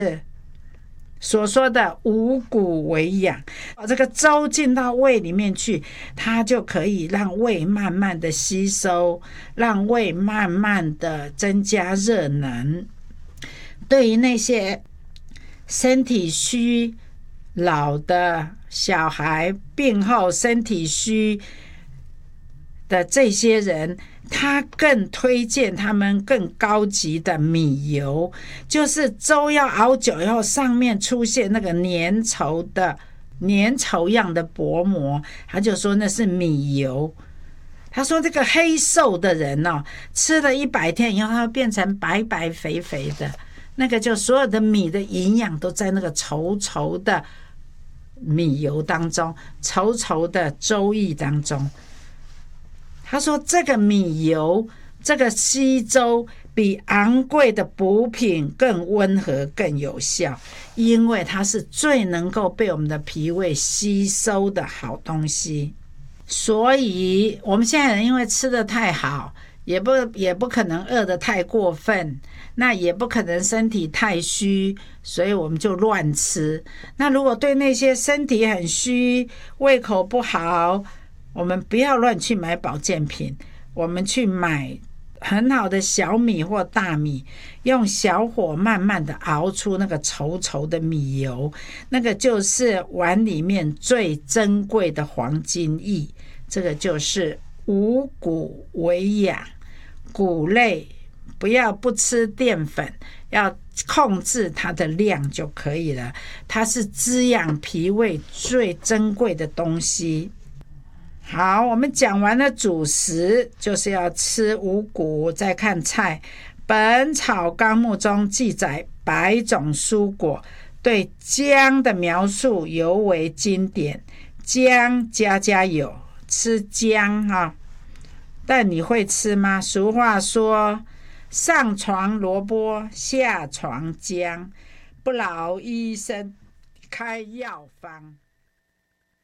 所说的五谷为养，把这个粥进到胃里面去，它就可以让胃慢慢的吸收，让胃慢慢的增加热能。对于那些身体虚、老的小孩、病后身体虚的这些人，他更推荐他们更高级的米油，就是粥要熬久以后，上面出现那个粘稠样的薄膜，他就说那是米油。他说这个黑瘦的人哦，吃了100天以后，他会变成白白肥肥的，那个就所有的米的营养都在那个稠稠的米油当中，稠稠的粥液当中。他说这个米油，这个稀粥比昂贵的补品更温和更有效，因为它是最能够被我们的脾胃吸收的好东西。所以我们现在人因为吃得太好，也不可能饿得太过分，那也不可能身体太虚，所以我们就乱吃。那如果对那些身体很虚、胃口不好，我们不要乱去买保健品，我们去买很好的小米或大米，用小火慢慢的熬出那个稠稠的米油，那个就是碗里面最珍贵的黄金液。这个就是五谷为养，谷类不吃淀粉，要控制它的量就可以了。它是滋养脾胃最珍贵的东西。好，我们讲完了主食，就是要吃五谷，再看菜。本草纲目中记载100种蔬果，对姜的描述尤为经典。姜家家有，吃姜哈，但你会吃吗？俗话说，上床萝卜下床姜，不劳医生开药方。